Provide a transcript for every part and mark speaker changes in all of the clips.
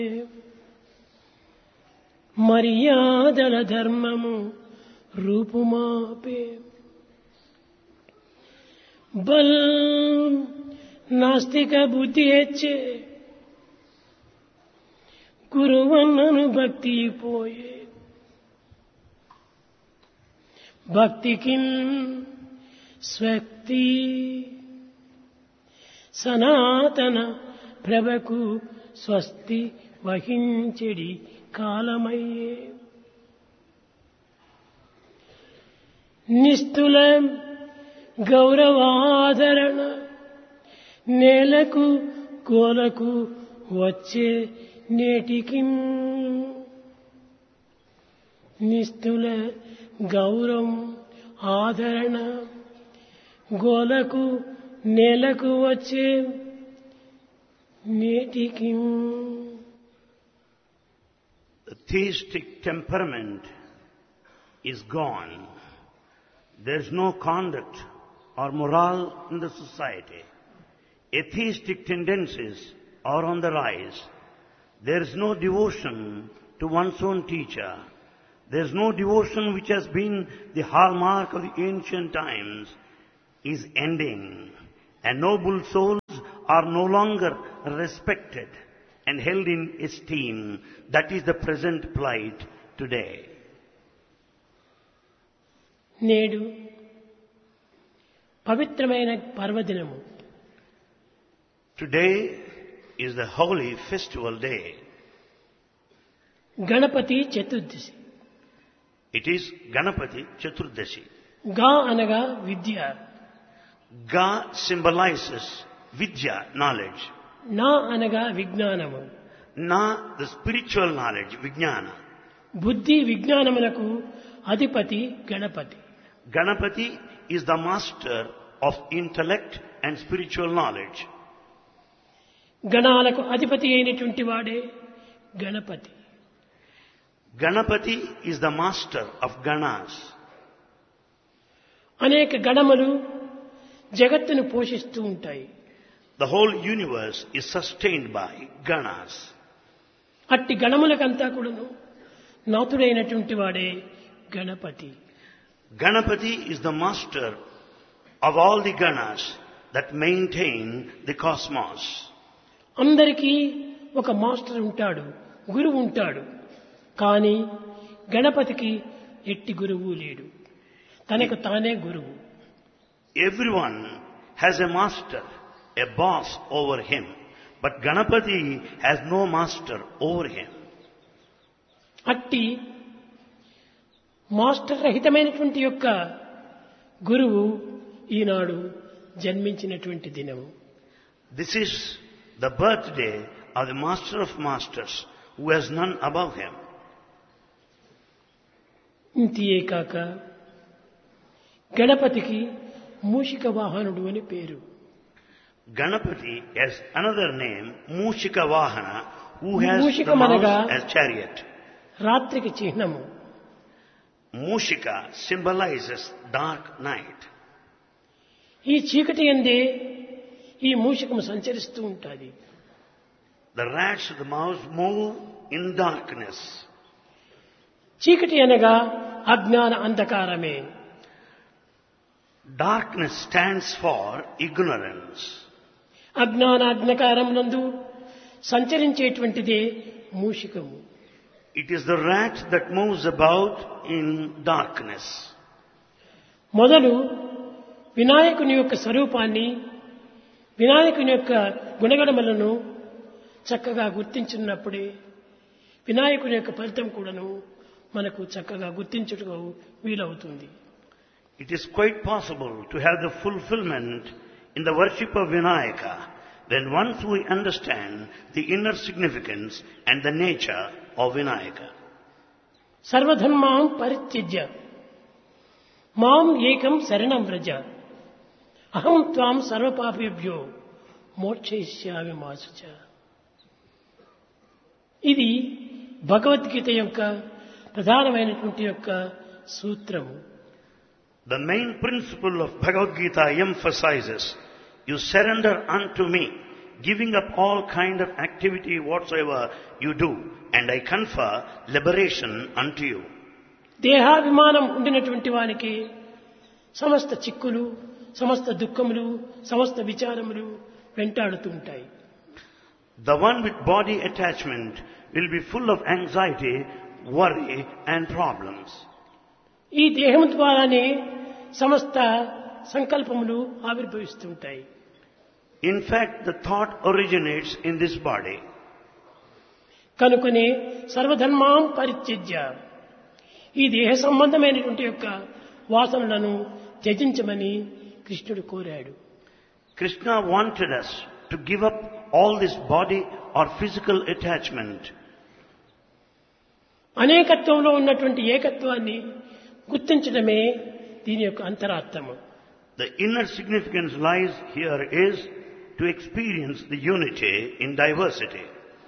Speaker 1: మర్యాదల ధర్మము రూపుమాపే బల్ నాస్తిక బుద్ధి హెచ్చే గురువన్నను భక్తి పోయే భక్తికి స్వక్తి సనాతన ప్రభకు స్వస్తి వహించెడి కాలమయ్యే నిస్తుల గౌరవాదరణ నేలకు గోలకు వచ్చే నేటికి నిస్తుల గౌరవం ఆదరణ గోలకు నేలకు వచ్చే నేటికి.
Speaker 2: The theistic temperament is gone. There is no conduct or morale in the society. Atheistic tendencies are on the rise. There is no devotion to one's own teacher. There is no devotion which has been the hallmark of the ancient times is ending. And noble souls are no longer respected and held in esteem. That is the present plight today.
Speaker 1: నేడు పవిత్రమైన పర్వదినము.
Speaker 2: Today is the holy festival day.
Speaker 1: Ganapati Chaturdashi.
Speaker 2: It is Ganapati Chaturdashi.
Speaker 1: గా అనగా విద్య.
Speaker 2: Ga symbolizes Vidya, knowledge.
Speaker 1: నా అనగా విజ్ఞానము.
Speaker 2: Na, the spiritual knowledge, Vijnana.
Speaker 1: బుద్ధి విజ్ఞానములకు అధిపతి Ganapati.
Speaker 2: Ganapati is the master of intellect and spiritual knowledge.
Speaker 1: గణాలకు అధిపతి అయినటువంటి వాడే Ganapati.
Speaker 2: Ganapati is the master of Ganas.
Speaker 1: అనేక గణములు జగత్తును పోషిస్తూ ఉంటాయి.
Speaker 2: The whole universe is sustained by Ganas.
Speaker 1: అట్టి గణములకంతా కూడాను నాథుడైనటువంటి వాడే Ganapati.
Speaker 2: Ganapati is the master of all the Ganas that maintain the cosmos.
Speaker 1: అందరికీ ఒక మాస్టర్ ఉంటాడు, గురువు ఉంటాడు. కానీ గణపతికి ఎట్టి గురువు లేడు, తనకు తానే గురువు.
Speaker 2: Everyone has a master, a boss over him. But Ganapati has no master over him.
Speaker 1: అట్టి మాస్టర్ రహితమైనటువంటి యొక్క గురువు ఈనాడు జన్మించినటువంటి దినము.
Speaker 2: This is the birthday of the master of masters who has none above him.
Speaker 1: ఇంతియే కాక గణపతికి మూషిక వాహనుడు అని పేరు.
Speaker 2: Ganapati has another name, Mushika Vahana, who has
Speaker 1: Mushika
Speaker 2: the mouse
Speaker 1: managa
Speaker 2: as chariot.
Speaker 1: రాత్రికి చిహ్నము.
Speaker 2: Mushika symbolizes dark night.
Speaker 1: ఈ చీకటి యందే ఈ మూషికము సంచరిస్తూ ఉంటుంది.
Speaker 2: The rats of the mouse move in darkness.
Speaker 1: చీకటి అనగా అజ్ఞాన అంధకారమే.
Speaker 2: Darkness stands for ignorance.
Speaker 1: అజ్ఞాన అంధకారం నందు సంచరించేటువంటిదే మూషికము.
Speaker 2: It is the rat that moves about in darkness.
Speaker 1: మొదలు వినాయకుని యొక్క స్వరూపాన్ని, వినాయకుని యొక్క గుణగణములను చక్కగా గుర్తించినప్పుడే వినాయకుని యొక్క ఫలితం కూడాను మనకు చక్కగా గుర్తించుటకు వీలవుతుంది.
Speaker 2: It is quite possible to have the fulfillment in the worship of Vinayaka when once we understand the inner significance and the nature of Vinayaka.
Speaker 1: సర్వధర్మాం పరిత్యజ్య మాం ఏకం శరణం వ్రజ అహం త్వాం సర్వపాపేభ్యో మోక్షయిష్యామి మా శుచ. ఇది భగవద్గీత యొక్క ప్రధానమైనటువంటి యొక్క సూత్రము.
Speaker 2: The main principle of Bhagavad Gita emphasizes, you surrender unto me, giving up all kind of activity whatsoever you do, and I confer liberation unto you.
Speaker 1: దేహాభిమానం ఉండినటువంటి వానికి సమస్త చిక్కులు, సమస్త దుఃఖములు, సమస్త విచారములు వెంటాడుతుంటాయి.
Speaker 2: The one with body attachment will be full of anxiety, worry and problems.
Speaker 1: ఈ దేహం ద్వారానే సమస్త సంకల్పములు ఆవిర్భవిస్తుంటాయి.
Speaker 2: In fact, the thought originates in this body.
Speaker 1: కనుకనే సర్వధర్మాం పరిత్యజ్య, ఈ దేహ సంబంధమైనటువంటి యొక్క వాసనలను త్యజించమని కృష్ణుడు కోరాడు.
Speaker 2: Krishna wanted us to give up all this body or physical attachment.
Speaker 1: అనేకత్వంలో ఉన్నటువంటి ఏకత్వాన్ని గుర్తించడమే దీని యొక్క అంతరార్థము.
Speaker 2: The inner significance lies here is to experience the unity in diversity.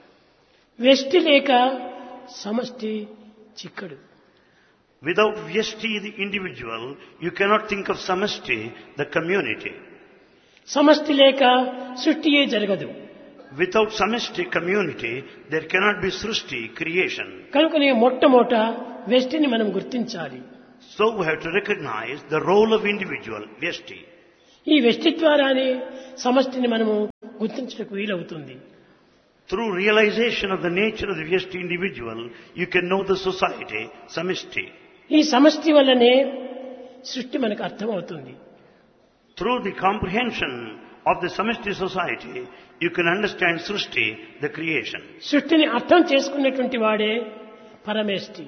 Speaker 1: వ్యష్టి లేక సమష్టి చిక్కడు.
Speaker 2: Without vyashti, the individual, you cannot think of samashti, the community.
Speaker 1: సమష్టి లేక సృష్టియే జరగదు.
Speaker 2: Without samashti community, there cannot be srushti, creation.
Speaker 1: కనుకనే మొట్టమొదట వ్యష్టిని మనం గుర్తించాలి.
Speaker 2: So we have to recognize the role of individual, vyashti.
Speaker 1: ఈ వ్యష్టి ద్వారానే సమష్టిని మనము గుర్తించడానికి వీలవుతుంది.
Speaker 2: Through realization of the nature of the vyashti individual, you can know the society, samishti.
Speaker 1: ఈ సమష్టి వల్లనే సృష్టి మనకు అర్థమవుతుంది.
Speaker 2: Through the comprehension of the samishti society, you can understand srushti, the creation.
Speaker 1: సృష్టిని అర్థం చేసుకున్నటువంటి వాడే పరమేష్టి.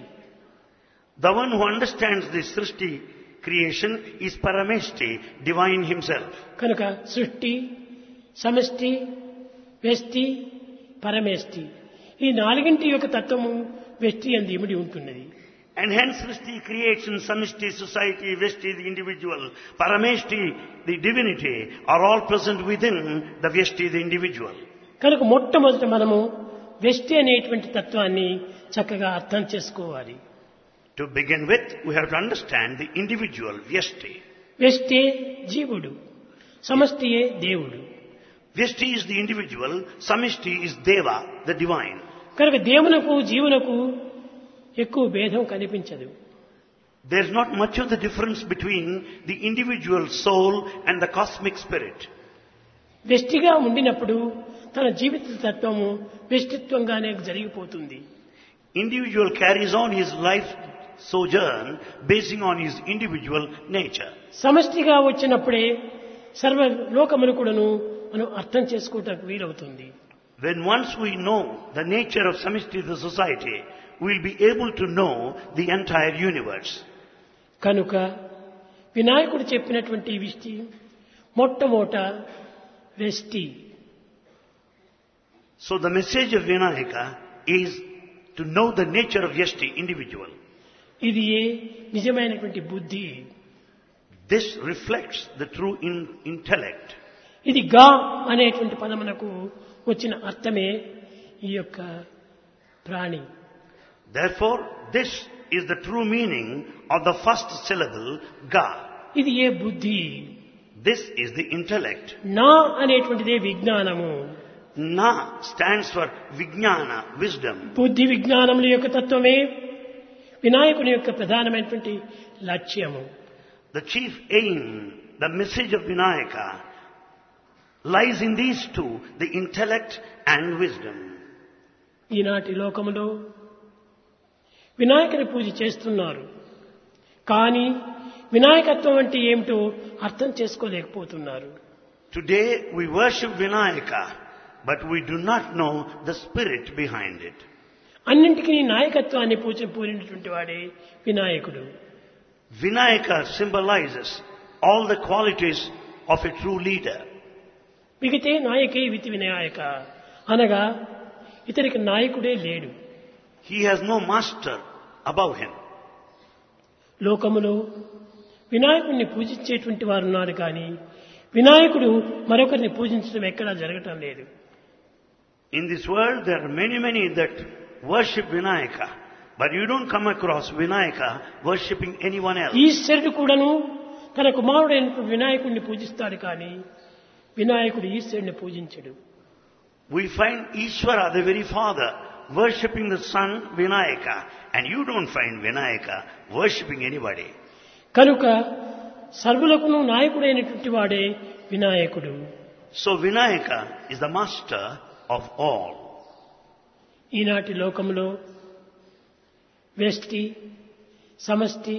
Speaker 2: The one who understands the srushti creation is parameshti, divine himself.
Speaker 1: కనుక సృష్టి, సమష్టి, వ్యష్టి, పరమేష్టి, ఈ నాలుగింటి యొక్క తత్వము వ్యష్టి యందు ఇమిడి ఉంటున్నది.
Speaker 2: And hence srushti, creation, samishti, society, vyashti, the individual, parameshti, the divinity, are all present within the vyashti, the individual.
Speaker 1: కనుక మొట్టమొదట మనము వ్యష్టి అనేటువంటి తత్వాన్ని చక్కగా అర్థం చేసుకోవాలి.
Speaker 2: To begin with, we have to understand the individual, vyashti.
Speaker 1: వ్యష్టే జీవుడు, సమష్టియే దేవుడు.
Speaker 2: Vyashti is the individual, samishti is deva, the divine.
Speaker 1: కనుక దేవునకు జీవునకు ఎక్కువ భేదం కనిపించదు.
Speaker 2: There is not much of the difference between the individual soul and the cosmic spirit.
Speaker 1: వ్యష్టిగా ఉండినప్పుడు తన జీవిత తత్వము వ్యష్టిత్వంగానే జరిగిపోతుంది.
Speaker 2: Individual carries on his life sojourn basing on his individual nature.
Speaker 1: సమష్టిగా వచ్చినప్పుడే సర్వ లోకములు కూడాను మనం అర్థం చేసుకోవడానికి వీలవుతుంది.
Speaker 2: When once we know the nature of samishti, the society, we will be able to know the entire universe.
Speaker 1: కనుక వినాయకుడు చెప్పినటువంటి విష్టి మొట్టమొదట వ్యష్టి.
Speaker 2: So the message of Vinayaka is to know the nature of vyashti, individual.
Speaker 1: ఇది నిజమైనటువంటి బుద్ధి.
Speaker 2: This reflects the true intellect.
Speaker 1: ఇది గా అనేటువంటి పదమునకు వచ్చిన అర్థమే ఈ యొక్క ప్రాణి.
Speaker 2: Therefore, this is the true meaning of the first syllable, ga.
Speaker 1: ఇది బుద్ధి.
Speaker 2: This is the intellect.
Speaker 1: నా అనేటువంటిదే విజ్ఞానము.
Speaker 2: Na stands for vijnana, wisdom.
Speaker 1: బుద్ధి విజ్ఞానముల యొక్క తత్వమే వినాయకుని యొక్క ప్రధానమైనటువంటి లక్ష్యము.
Speaker 2: The chief aim, the message of Vinayaka, lies in these two, the intellect and wisdom.
Speaker 1: ఈనాటి లోకములో వినాయకుని పూజ చేస్తున్నారు, కానీ వినాయకత్వం అంటే ఏమిటో అర్థం చేసుకోలేకపోతున్నారు.
Speaker 2: Today we worship Vinayaka, but we do not know the spirit behind it.
Speaker 1: అన్నింటికీ నాయకత్వాన్ని పూరినటువంటి వాడే వినాయకుడు.
Speaker 2: Vinayaka symbolizes all the qualities of a true leader.
Speaker 1: మిగితే నాయకే వితి Vinayaka అనగా ఇతనికి నాయకుడే లేడు.
Speaker 2: He has no master above him.
Speaker 1: లోకములో వినాయకుడిని పూజించేటువంటి వారు ఉన్నారు, కానీ వినాయకుడు మరొకరిని పూజించడం ఎక్కడా జరగటం లేదు.
Speaker 2: In this world there are many that worship Vinayaka, but you don't come across Vinayaka worshipping anyone else.
Speaker 1: ఈశ్వరుడు కూడాను తన కుమారుడైన వినాయకుడిని పూజిస్తాడు, కానీ వినాయకుడు ఈశ్వరుని పూజించడు.
Speaker 2: We find Ishvara, the very father, worshipping the son Vinayaka. And you don't find Vinayaka worshipping anybody.
Speaker 1: కనుక సర్వులకును నాయకుడైనటువంటి వాడే వినాయకుడు.
Speaker 2: So Vinayaka is the master of all.
Speaker 1: ఈనాటి లోకంలో వ్యష్టి సమష్టి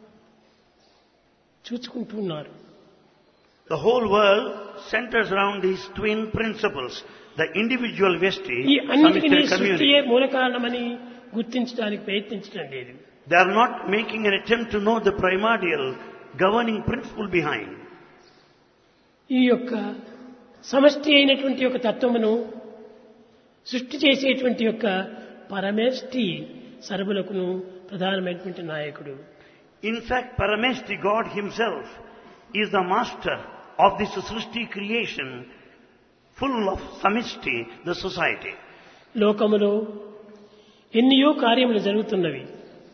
Speaker 1: చూచుకుంటున్నారు.
Speaker 2: The whole world centers around these twin principles. The individual Vyashti,
Speaker 1: ఈ అన్నిటికీ
Speaker 2: Samishta
Speaker 1: సృష్టియే
Speaker 2: community.
Speaker 1: మూల కారణమని గుర్తించడానికి ప్రయత్నించడం లేదు.
Speaker 2: They are not making an attempt to know the primordial governing principle behind.
Speaker 1: ఈ యొక్క సమష్టి అయినటువంటి యొక్క తత్వమును సృష్టి చేసేటువంటి యొక్క పరమేష్టి సర్వులకును ప్రధానమైనటువంటి నాయకుడు.
Speaker 2: In fact, Parameshti, God himself, is the master of this Srishti creation full of Samishti, the society.
Speaker 1: లోకములో ఎన్నో కార్యములు జరుగుతున్నవి.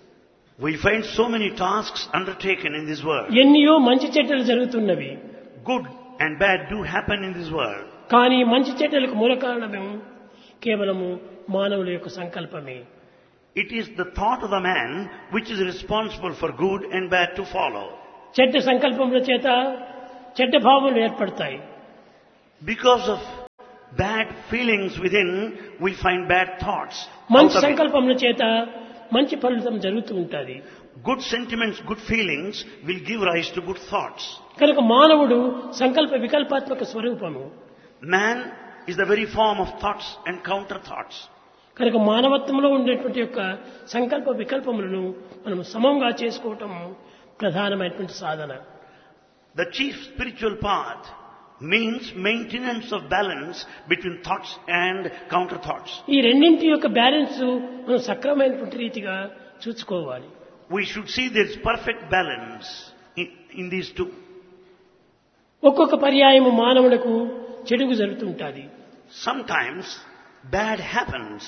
Speaker 2: We find so many tasks undertaken in this world.
Speaker 1: ఎన్నో మంచి చెడ్డలు జరుగుతున్నవి.
Speaker 2: Good and bad do happen in this world.
Speaker 1: కానీ మంచి చెడ్డలకు మూల కారణము కేవలము మానవుల యొక్క సంకల్పమే.
Speaker 2: It is the thought of the man which is responsible for good and bad to follow.
Speaker 1: చెడ్డ సంకల్పముల చేత చెడ్డ భావములు ఏర్పడతాయి.
Speaker 2: Because of bad feelings within, we find bad thoughts.
Speaker 1: మంచి
Speaker 2: out of it.
Speaker 1: సంకల్పముల చేత మంచి ఫలితం జరుగుతూ ఉంటుంది.
Speaker 2: Good sentiments, good feelings will give rise to good thoughts.
Speaker 1: కనుక మానవుడు సంకల్ప వికల్పాత్మక స్వరూపము.
Speaker 2: Man is the very form of thoughts and counter thoughts.
Speaker 1: కనుక మానవత్వంలో ఉండేటువంటి యొక్క సంకల్ప వికల్పములను మనం సమంగా చేసుకోవటం ప్రధానమైనటువంటి సాధన.
Speaker 2: The chief spiritual path means maintenance of balance between thoughts and counter thoughts.
Speaker 1: ఈ రెండింటి యొక్క బ్యాలెన్స్ మనం సక్రమైనటువంటి రీతిగా చూసుకోవాలి.
Speaker 2: We should see there is perfect balance in these two.
Speaker 1: ఒక్కొక్క పర్యాయము మానవులకు చెడుగు జరుగుతుంటుంది.
Speaker 2: Sometimes bad happens.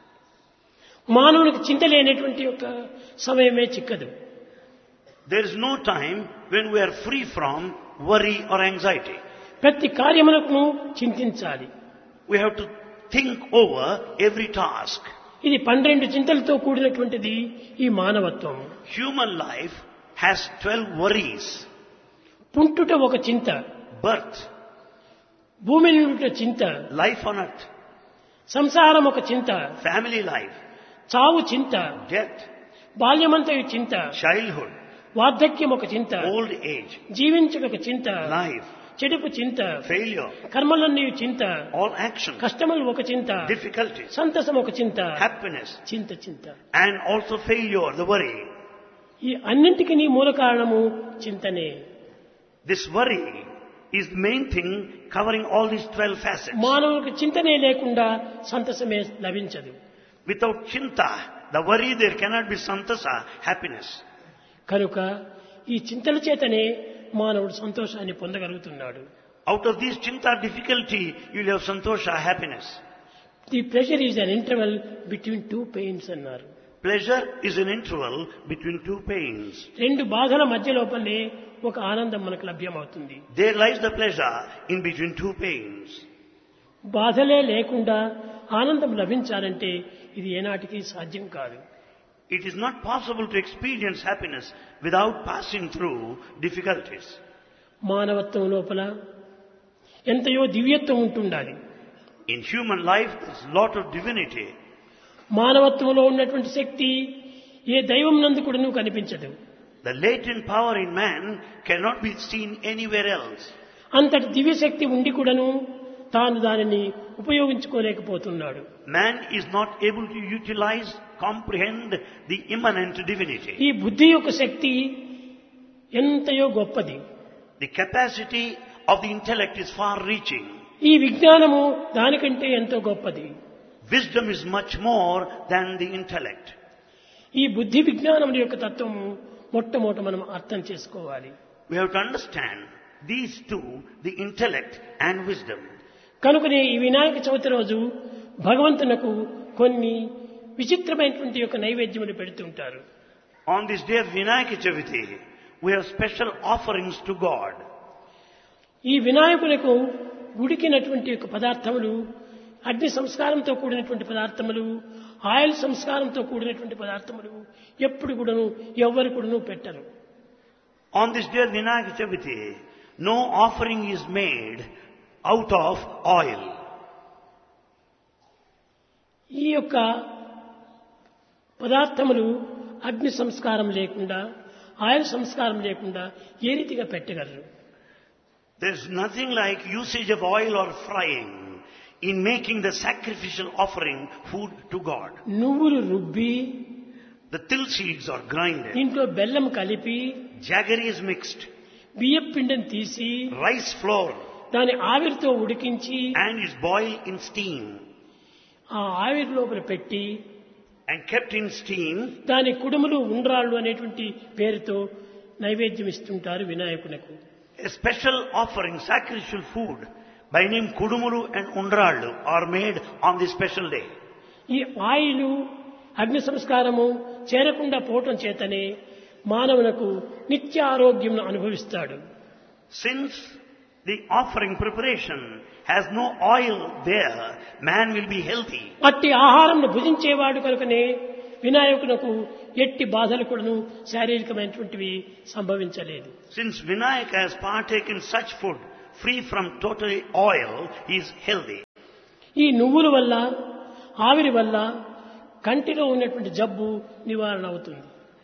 Speaker 1: మానవునికి చింత లేనటువంటి యొక్క సమయమే చిక్కదు.
Speaker 2: There is no time when we are free from worry or anxiety.
Speaker 1: ప్రతి కార్యములకు చింతించాలి.
Speaker 2: We have to think over every task.
Speaker 1: ఇది 12 చింతలతో కూడినటువంటిది ఈ మానవత్వం.
Speaker 2: Human life has 12 worries.
Speaker 1: పుట్టుట ఒక చింత,
Speaker 2: Birth,
Speaker 1: భూమి నుండి చింత,
Speaker 2: life on earth,
Speaker 1: సంసారం ఒక చింత,
Speaker 2: family life,
Speaker 1: చావు చింత,
Speaker 2: death,
Speaker 1: బాల్యమంతయు చింత,
Speaker 2: childhood,
Speaker 1: వార్ధక్యం ఒక చింత,
Speaker 2: old age,
Speaker 1: జీవించుట ఒక చింత,
Speaker 2: life,
Speaker 1: చెడుపు చింత,
Speaker 2: failure,
Speaker 1: కర్మలన్నీ చింత,
Speaker 2: all action,
Speaker 1: కష్టములు ఒక చింత,
Speaker 2: difficulties,
Speaker 1: సంతసం ఒక చింత,
Speaker 2: happiness,
Speaker 1: చింత చింత.
Speaker 2: and also failure, the worry.
Speaker 1: ఈ అన్నింటికి నీ మూల కారణము చింతనే.
Speaker 2: This worry is the main thing covering all these 12 facets.
Speaker 1: మానవులకు చింతనే లేకుండా సంతసమే లభించదు.
Speaker 2: Without chinta, the worry, there cannot be santasa, happiness.
Speaker 1: కనుక ఈ చింతల చేతనే మానవుడు సంతోషాన్ని పొందగలుగుతున్నాడు.
Speaker 2: Out of these chinta difficulty, you will have santosha, happiness.
Speaker 1: The pressure is an interval between two pains అన్నారు.
Speaker 2: Pleasure is an interval between two pains.
Speaker 1: రెండు బాధల మధ్య లోపలే ఒక ఆనందం మనకు లభ్యమవుతుంది.
Speaker 2: There lies the pleasure in between two pains.
Speaker 1: బాధలే లేకుండా ఆనందం లభించాలంటే ఇది ఏనాటికి సాధ్యం కాదు.
Speaker 2: It is not possible to experience happiness without passing through difficulties.
Speaker 1: మానవత్వం లోపల ఎంతయో దివ్యత్వం ఉంటుండాలి.
Speaker 2: In human life, there is a lot of divinity.
Speaker 1: మానవత్వంలో ఉన్నటువంటి శక్తి ఏ దైవం నందు కూడా కనిపించదు.
Speaker 2: The latent power in man cannot be seen anywhere else.
Speaker 1: అంతటి దివ్య శక్తి ఉండి కూడాను తాను దానిని ఉపయోగించుకోలేకపోతున్నాడు.
Speaker 2: Man is not able to utilize, comprehend the immanent divinity.
Speaker 1: ఈ బుద్ధి యొక్క శక్తి ఎంతయో గొప్పది.
Speaker 2: The capacity of the intellect is far-reaching.
Speaker 1: ఈ విజ్ఞానము దానికంటే ఎంతో గొప్పది.
Speaker 2: Wisdom is much more than the intellect.
Speaker 1: ఈ బుద్ధి విజ్ఞానముల యొక్క తత్వము మొట్టమొదట మనం అర్థం చేసుకోవాలి.
Speaker 2: We have to understand these two, the intellect and wisdom.
Speaker 1: కనుకనే ఈ వినాయక చవితి రోజు భగవంతునకు కొన్ని విచిత్రమైనటువంటి యొక్క నైవేద్యములు పెడుతుంటారు.
Speaker 2: On this day of Vinayaka Chaviti, we have special offerings to God.
Speaker 1: ఈ వినాయకులకు ఉడికినటువంటి యొక్క పదార్థములు అగ్ని సంస్కారంతో కూడినటువంటి పదార్థములు, ఆయిల్ సంస్కారంతో కూడినటువంటి పదార్థములు ఎప్పుడు కూడాను ఎవ్వరు కూడాను పెట్టరు.
Speaker 2: On this day of Vinayaka Chaviti, no offering is made out of oil.
Speaker 1: ఈ యొక్క పదార్థములు అగ్ని సంస్కారం లేకుండా, ఆయిల్ సంస్కారం లేకుండా ఏ రీతిగా పెట్టగలరు?
Speaker 2: There's nothing like usage of oil or frying in making the sacrificial offering food to God.
Speaker 1: నువ్వులు రుబ్బి,
Speaker 2: The till seeds are grinded,
Speaker 1: ఇంట్లో బెల్లం కలిపి,
Speaker 2: jaggery is mixed,
Speaker 1: బియ్యం పిండిని తీసి
Speaker 2: rice flour,
Speaker 1: దాని ఆవిరితో ఉడికించి
Speaker 2: and is boiled in steam
Speaker 1: ఆ ఆవిరి లోపల పెట్టి
Speaker 2: and kept in steam.
Speaker 1: దాని కుడుములు ఉండ్రాళ్ళు అనేటువంటి పేరుతో నైవేద్యం ఇస్తుంటారు వినాయకునకు.
Speaker 2: A special offering, sacrificial food by name Kudumulu and Undrallu are made on this special day.
Speaker 1: ఈ ఆయిలు అగ్ని సంస్కారము చేరకుండా పోవటం చేతనే మానవునకు నిత్య ఆరోగ్యం అనుభవిస్తాడు.
Speaker 2: Since the offering preparation has no oil there, man will be healthy.
Speaker 1: అట్టి ఆహారంను భుజించేవాడు కనుకనే వినాయకునకు ఎట్టి బాధలు కూడాను శారీరకమైనటువంటివి సంభవించలేదు.
Speaker 2: Since Vinayaka has partaken such food free from total oil, he is healthy.
Speaker 1: ఈ నువ్వుల వల్ల, ఆవిరి వల్ల కంటిలో ఉన్నటువంటి జబ్బు నివారణ అవుతుంది.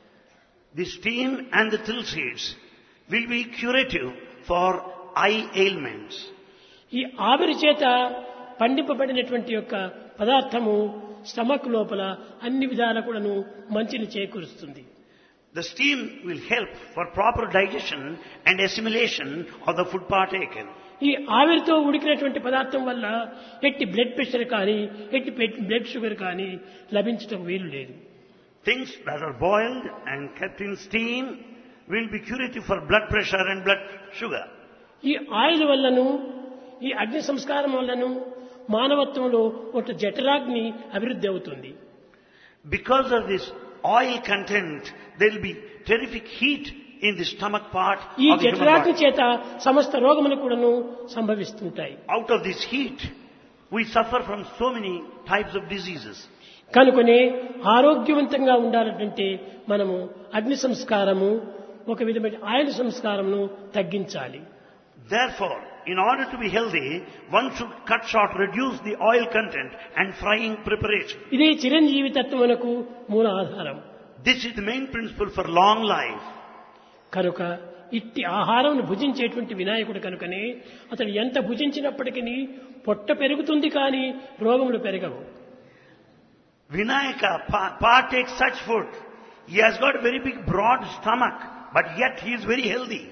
Speaker 2: The steam and the till seeds will be curative for eye ailments.
Speaker 1: ఈ ఆవిరి చేత పండింపబడినటువంటి యొక్క పదార్థము స్టమక్ లోపల అన్ని విధాల కూడాను మంచిని చేకూరుస్తుంది.
Speaker 2: The steam will help for proper digestion and assimilation of the food partaken.
Speaker 1: ఈ ఆవిరితో ఉడికినటువంటి పదార్థం వల్ల ఎట్టి బ్లడ్ ప్రెషర్ కానీ, ఎట్టి బ్లడ్ షుగర్ కానీ లభించటం వీలు లేదు.
Speaker 2: Things that are boiled and kept in steam will be curative for blood pressure and blood sugar.
Speaker 1: ఈ ఆయిల్ వల్లను, ఈ అగ్ని సంస్కారం వల్లను మానవత్వంలో ఒక జఠరాగ్ని అభివృద్ధి అవుతుంది.
Speaker 2: Because of this oil content, there will be terrific heat in the stomach part
Speaker 1: ఈ
Speaker 2: of the human
Speaker 1: జఠరాగ్ని
Speaker 2: body.
Speaker 1: చేత సమస్త రోగములు కూడాను సంభవిస్తుంటాయి.
Speaker 2: Out of this heat, we suffer from so many types of diseases.
Speaker 1: కనుకనే ఆరోగ్యవంతంగా ఉండాలంటే మనము అగ్ని సంస్కారము, ఒక విధమైన ఆయిల్ సంస్కారమును తగ్గించాలి.
Speaker 2: Therefore, in order to be healthy, one should cut short, reduce the oil content and frying preparation.
Speaker 1: ఇదే చిరంజీవి తత్వమునకు మూల ఆధారం.
Speaker 2: This is the main principle for long life.
Speaker 1: కనుక ఇట్టి ఆహారం భుజించేటువంటి వినాయకుడు కనుకనే అతడు ఎంత భుజించినప్పటికీ పొట్ట పెరుగుతుంది కానీ రోగములు పెరగవు.
Speaker 2: Vinayaka partakes such food. He has got a very big broad stomach, but yet he is very healthy.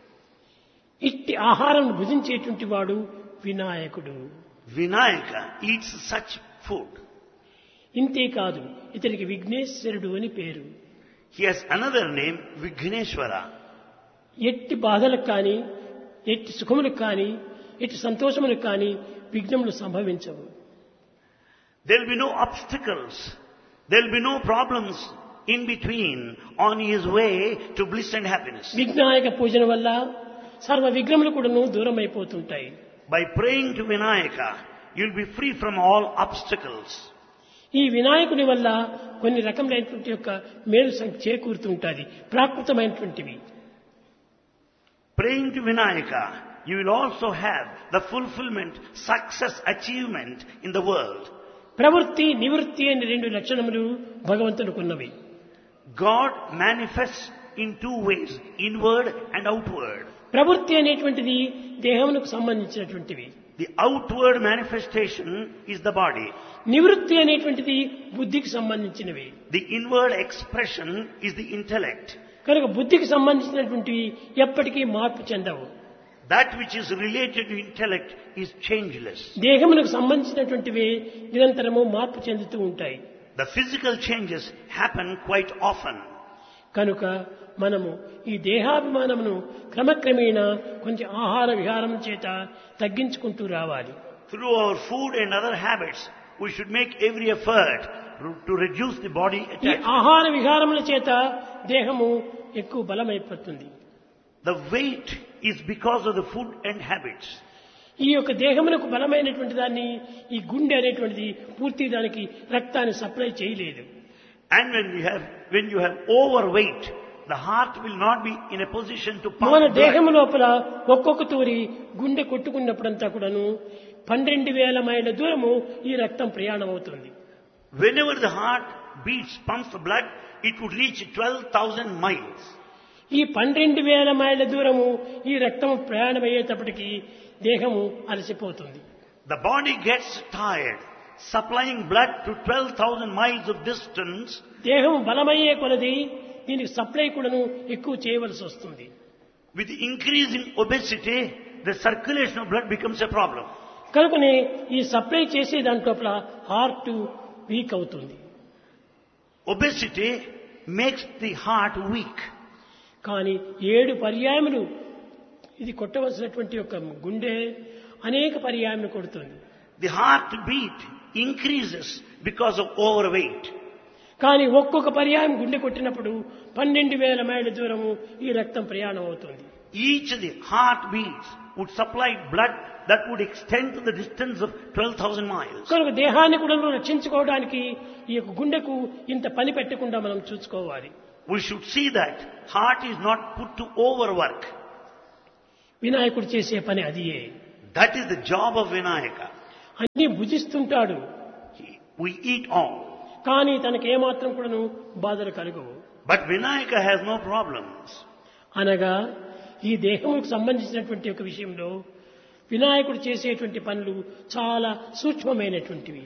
Speaker 1: ఇట్టి ఆహారం భుజించేటువంటి వాడు వినాయకుడు.
Speaker 2: Vinayaka eats such food.
Speaker 1: ఇంతే కాదు, ఇతనికి విఘ్నేశ్వరుడు అని పేరు.
Speaker 2: He has another name, Vighneshwara.
Speaker 1: ఎట్టి బాధలకు కానీ, ఎట్టి సుఖములకు కానీ, ఎట్టి సంతోషములకు కానీ విఘ్నములు సంభవించవు.
Speaker 2: There will be no obstacles. There will be no problems in between on his way to bliss and happiness.
Speaker 1: విఘ్నాయక పూజన వల్ల సర్వ విఘ్నములు కూడాను దూరం అయిపోతుంటాయి.
Speaker 2: By praying to Vinayaka, you will be free from all obstacles.
Speaker 1: ఈ వినాయకుని వల్ల కొన్ని రకములైనటువంటి యొక్క మేలు చేకూరుతుంటుంది, ప్రాకృతమైనటువంటివి.
Speaker 2: Praying to Vinayaka, you will also have the fulfillment, success, achievement in the world.
Speaker 1: ప్రవృత్తి, నివృత్తి అనే రెండు లక్షణములు భగవంతునికున్నవి.
Speaker 2: God manifests in two ways, inward and outward.
Speaker 1: ప్రవృత్తి అనేటువంటిది దేహమునకు సంబంధించినటువంటివి.
Speaker 2: The outward manifestation is the body.
Speaker 1: నివృత్తి అనేటువంటిది బుద్ధికి సంబంధించినవి.
Speaker 2: The inward expression is the intellect.
Speaker 1: కనుక బుద్ధికి సంబంధించినటువంటివి ఎప్పటికీ మార్పు చెందవు.
Speaker 2: That which is related to intellect is changeless.
Speaker 1: దేహమునకు సంబంధించినటువంటివి నిరంతరము మార్పు చెందుతూ ఉంటాయి.
Speaker 2: The physical changes happen quite often.
Speaker 1: కనుక మనము ఈ దేహాభిమానమును క్రమక్రమేణా కొంచెం ఆహార విహారం చేత తగ్గించుకుంటూ రావాలి.
Speaker 2: Through our food and other habits, we should make every effort to reduce the body
Speaker 1: ఈ
Speaker 2: attachment.
Speaker 1: ఆహార విహారముల చేత దేహము ఎక్కువ బలమైపోతుంది.
Speaker 2: The weight is because of the food and habits.
Speaker 1: ఈ యొక్క దేహమునకు బలమైనటువంటి దాన్ని ఈ గుండె అనేటువంటిది పూర్తి దానికి రక్తాన్ని సప్లై చేయలేదు.
Speaker 2: And when you have overweight, the heart will not be in a position to pump
Speaker 1: మన
Speaker 2: blood.
Speaker 1: దేహము లోపల ఒక్కొక్క తూరి గుండె కొట్టుకున్నప్పుడంతా కూడాను 12,000 మైళ్ళ దూరము ఈ రక్తం ప్రయాణం అవుతుంది.
Speaker 2: Whenever the heart beats, pumps the blood, it would reach 12,000 miles.
Speaker 1: ఈ 12,000 మైళ్ళ దూరము ఈ రక్తం ప్రయాణం అయ్యేటప్పటికి దేహము అలసిపోతుంది.
Speaker 2: The body gets tired. Supplying blood to 12,000 miles of distance,
Speaker 1: దేహం బలమయ్యే కొలది దీనికి సప్లై కూడాను ఎక్కువ చేయవలసి వస్తుంది.
Speaker 2: with increasing obesity, the circulation of blood becomes a problem.
Speaker 1: కనుకనే ఈ సప్లై చేసే దాంట్లో హార్ట్ వీక్ అవుతుంది.
Speaker 2: Obesity makes the heart weak.
Speaker 1: కానీ 7 పర్యాయములు ఇది కొట్టవలసినటువంటి ఒక గుండె అనేక పర్యాయములు కొడుతుంది.
Speaker 2: The heartbeat increases because of overweight.
Speaker 1: కానీ ఒక్కొక్క పర్యాయం గుండె కొట్టినప్పుడు 12,000 మైళ్ళ దూరము ఈ రక్తం ప్రయాణం అవుతుంది.
Speaker 2: Each of the heartbeats would supply blood that would extend to the distance of 12,000 miles.
Speaker 1: కనుక దేహాన్ని కూడా రక్షించుకోవడానికి ఈ యొక్క గుండెకు ఇంత పని పెట్టకుండా మనం చూసుకోవాలి.
Speaker 2: We should see that heart is not put to overwork.
Speaker 1: వినాయకుడు చేసే పని అదియే.
Speaker 2: That is the job of Vinayaka.
Speaker 1: అన్ని భుజిస్తుంటాడు.
Speaker 2: We eat all.
Speaker 1: కానీ తనకి ఏమాత్రం కూడాను బాధలు కలుగవు.
Speaker 2: But Vinayaka has no problems.
Speaker 1: అనగా ఈ దేహముకు సంబంధించినటువంటి ఒక విషయంలో వినాయకుడు చేసేటువంటి పనులు చాలా సూక్ష్మమైనటువంటివి.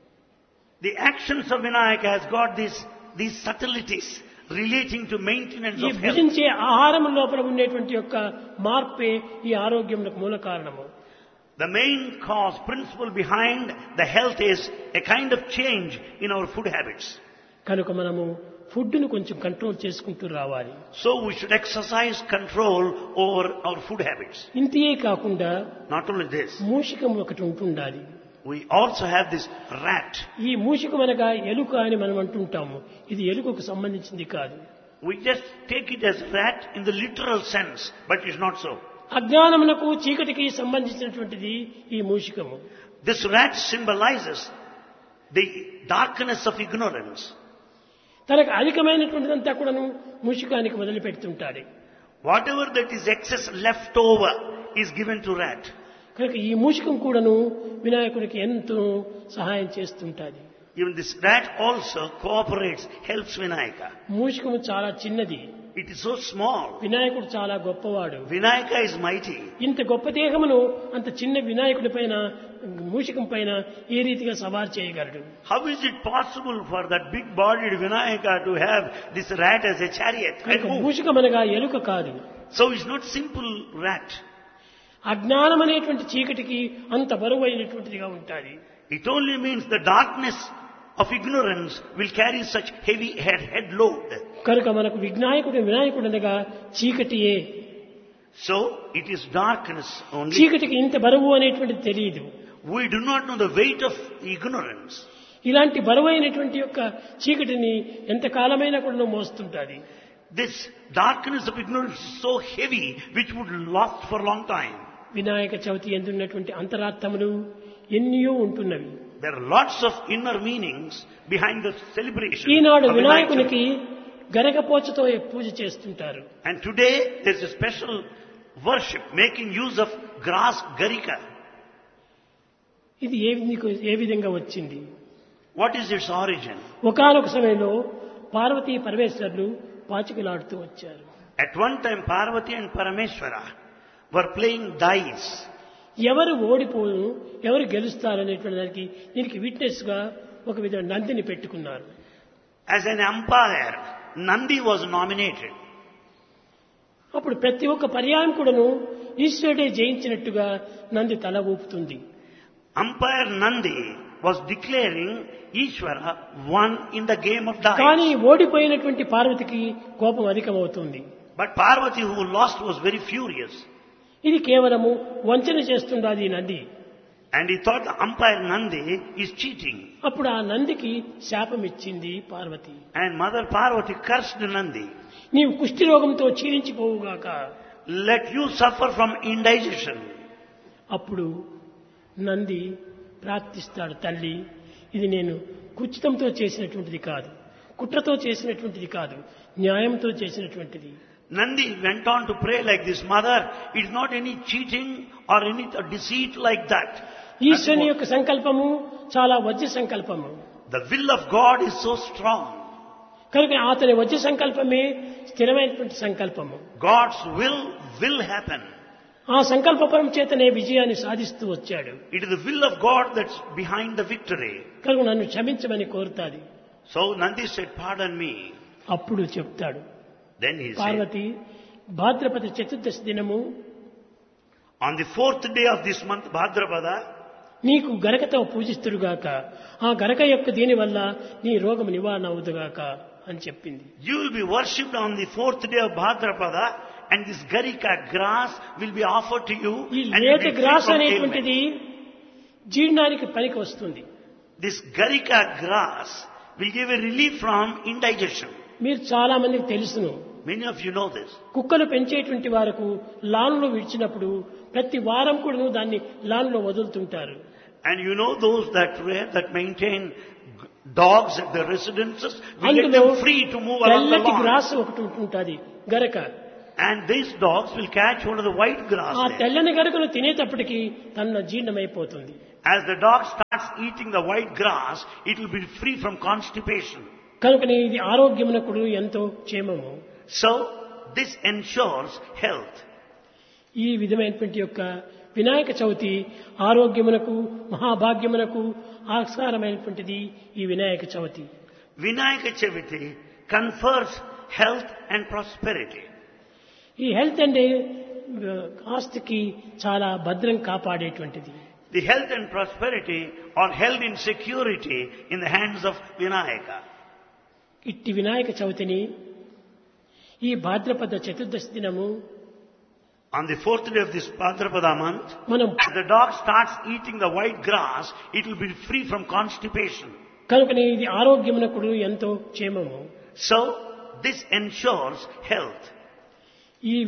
Speaker 2: The actions of Vinayaka has got these subtleties relating to maintenance
Speaker 1: ఈ
Speaker 2: of health.
Speaker 1: భుజించే ఆహారం లోపల ఉండేటువంటి యొక్క మార్పే ఈ ఆరోగ్యములకు మూల కారణము.
Speaker 2: The main cause, principle behind the health is a kind of change in our food habits.
Speaker 1: కనుక మనము ఫుడ్ను కొంచెం కంట్రోల్ చేసుకుంటూ రావాలి.
Speaker 2: So we should exercise control over our food habits.
Speaker 1: ఇంతే కాకుండా
Speaker 2: Not only this,
Speaker 1: మూషికం ఒకటి ఉంటుండాలి.
Speaker 2: we also have this rat.
Speaker 1: ఈ మూషికం అనగా ఎలుక అని మనం అంటుంటాము. ఇది ఎలుకకు సంబంధించింది కాదు.
Speaker 2: We just take it as rat in the literal sense, but it's not so.
Speaker 1: అజ్ఞానమునకు చీకటికి సంబంధించినటువంటిది ఈ మూషికము.
Speaker 2: This rat symbolizes the darkness of ignorance.
Speaker 1: తనకు అధికమైనటువంటిదంతా కూడాను మూషికానికి వదిలిపెడుతుంటాడు.
Speaker 2: Whatever that is excess left over is given to rat.
Speaker 1: కనుక ఈ మూషికం కూడాను వినాయకుడికి ఎంతో సహాయం చేస్తుంటాది.
Speaker 2: Even this rat also cooperates, helps Vinayaka.
Speaker 1: మూషికము చాలా చిన్నది.
Speaker 2: It is so small.
Speaker 1: వినాయకుడు చాలా గొప్పవాడు.
Speaker 2: Vinayaka is mighty.
Speaker 1: ఇంత గొప్ప దేహమును అంత చిన్న వినాయకుడి పైన మూషికం పైన ఏ రీతిగా సవారు చేయగలడు?
Speaker 2: How is it possible for that big-bodied Vinayaka to have this rat as a chariot?
Speaker 1: కనుక మూషికం అనగా ఎలుక కాదు.
Speaker 2: So it's not simple rat.
Speaker 1: అజ్ఞానం అనేటువంటి చీకటికి అంత బరువైనటువంటిదిగా ఉంటుంది.
Speaker 2: It only means the darkness of ignorance will carry such heavy head load.
Speaker 1: కనుక మనకు వినాయకుడు అనగా చీకటియే.
Speaker 2: So it is darkness only.
Speaker 1: చీకటికి ఇంత బరువు అనేటువంటిది తెలియదు.
Speaker 2: We do not know the weight of ignorance.
Speaker 1: ఇలాంటి బరువైనటువంటి యొక్క చీకటిని ఎంత కాలమైనా కూడా మోస్తుంటాది.
Speaker 2: This darkness of ignorance is so heavy which would last for a long time.
Speaker 1: Vinayaka Chavithi ఎందున్నటువంటి అంతరార్థములు ఎన్నో ఉంటున్నవి.
Speaker 2: There are lots of inner meanings behind the celebration.
Speaker 1: Eenadu
Speaker 2: of
Speaker 1: వినాయకునికి గరగపోచతో పూజ చేస్తుంటారు.
Speaker 2: And today there is a special worship making use of grass garika.
Speaker 1: ఇది ఏ విధంగా వచ్చింది?
Speaker 2: What is its origin?
Speaker 1: ఒకానొక సమయంలో పార్వతీ పరమేశ్వరులు పాచికలాడుతూ వచ్చారు.
Speaker 2: At one time Parvati and Parameshwara were playing dice.
Speaker 1: ఎవరు ఓడిపోను ఎవరు గెలుస్తారనేటువంటి దానికి దీనికి విట్నెస్ గా ఒక విధంగా నందిని పెట్టుకున్నారు.
Speaker 2: As an umpire, Nandi was nominated.
Speaker 1: అప్పుడు ప్రతి ఒక్క పర్యాయం కూడాను ఈశ్వరుడే జయించినట్టుగా నంది తల ఊపుతుంది.
Speaker 2: Umpire Nandi was declaring Ishvara won in the game of dice.
Speaker 1: కానీ ఓడిపోయినటువంటి పార్వతికి కోపం అధికమవుతుంది.
Speaker 2: But Parvati, who lost, was very furious.
Speaker 1: ఇది కేవలము వంచన చేస్తుండాది Nandi.
Speaker 2: And he thought the umpire Nandi is cheating.
Speaker 1: అప్పుడు ఆ నందికి శాపం ఇచ్చింది Parvati.
Speaker 2: And Mother Parvati cursed Nandi.
Speaker 1: నీవు కుష్టి రోగంతో క్షీణించిపోవుగాక.
Speaker 2: Let you suffer from indigestion.
Speaker 1: అప్పుడు నంది ప్రార్థిస్తాడు, తల్లి ఇది నేను కుచితంతో చేసినటువంటిది కాదు, కుట్రతో చేసినటువంటిది కాదు, న్యాయంతో చేసినటువంటిది.
Speaker 2: Nandi went on to pray like this, Mother, it is not any cheating or any deceit like that.
Speaker 1: ఈశ్వరుని యొక్క సంకల్పము చాలా వజ్ర సంకల్పము.
Speaker 2: The will of God is so strong.
Speaker 1: కనుక అతని వజ్ర సంకల్పమే స్థిరమైనటువంటి సంకల్పము.
Speaker 2: God's will happen.
Speaker 1: ఆ సంకల్పపరం చేతనే విజయాన్ని సాధిస్తూ వచ్చాడు.
Speaker 2: It is the will of God that's behind the victory.
Speaker 1: కనుక నన్ను క్షమించమని కోరుతాది.
Speaker 2: So Nandi said, pardon me.
Speaker 1: అప్పుడు చెప్తాడు,
Speaker 2: Then he said,
Speaker 1: పార్వతి భాద్రపద చతుర్దశి దినము
Speaker 2: on the 4th day of this month, Bhadrapada,
Speaker 1: నీకు గరకతో పూజిస్తురుగాక, ఆ గరక యొక్క దీని వల్ల నీ రోగము నివారణ అవుదుగాక అని చెప్పింది.
Speaker 2: you will be worshipped on the 4th day of Bhadrapada, and this garika grass will be offered to you.
Speaker 1: ఈ
Speaker 2: And you
Speaker 1: లేత
Speaker 2: will be free
Speaker 1: gross
Speaker 2: from
Speaker 1: అనేటువంటిది
Speaker 2: ailment.
Speaker 1: జీర్ణానికి పనికి వస్తుంది.
Speaker 2: This garika grass will give a relief from indigestion.
Speaker 1: మీరు చాలా మందికి తెలుసును,
Speaker 2: Many of you know this.
Speaker 1: కుక్కలు పెంచేటువంటి వారికి లాన్లో విడిచినప్పుడు ప్రతి వారం కూడా దాన్ని లాన్లో వదులుతుంటారు.
Speaker 2: And you know those that maintain dogs at their residences, we get
Speaker 1: అందులో
Speaker 2: them free to move along the
Speaker 1: తెల్లటి
Speaker 2: lawn.
Speaker 1: గ్రాస్ ఒకటి ఉంటుంది గరక.
Speaker 2: And these dogs will catch one of the white grass
Speaker 1: ఆ
Speaker 2: there.
Speaker 1: తెల్లని గరకను తినేటప్పటికి తన జీర్ణమైపోతుంది.
Speaker 2: As the dog starts eating the white grass, it will be free from constipation.
Speaker 1: కనుకనే ఇది ఆరోగ్యమునకు ఎంతో క్షేమము.
Speaker 2: So, this ensures health.
Speaker 1: ఈ విధమైనటువంటి యొక్క వినాయక చవితి ఆరోగ్యమునకు మహాభాగ్యమునకు ఆస్కారమైనటువంటిది ఈ Vinayaka Chavithi.
Speaker 2: Vinayaka Chaviti confers health and prosperity.
Speaker 1: ఈ హెల్త్ అంటే ఆస్తికి చాలా భద్రం కాపాడేటువంటిది.
Speaker 2: The health and prosperity are held in security in the hands of Vinayaka.
Speaker 1: ఇట్టి వినాయక చవితిని ఈ భాద్రపద చతుర్దశి దినము
Speaker 2: On the 4th day of this Bhadrapada month,
Speaker 1: మనం
Speaker 2: as the dog starts eating the white grass, it will be free from constipation.
Speaker 1: కనుకనే ఇది ఆరోగ్యమునకు ఎంతో క్షేమము.
Speaker 2: So, this ensures health.
Speaker 1: ఈ